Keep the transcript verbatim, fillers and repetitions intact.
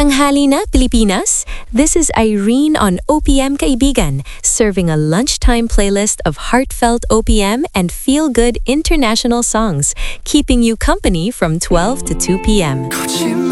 Tanghali na, Pilipinas? This is Irene on O P M Kaibigan, serving a lunchtime playlist of heartfelt O P M and feel-good international songs, keeping you company from twelve to two p m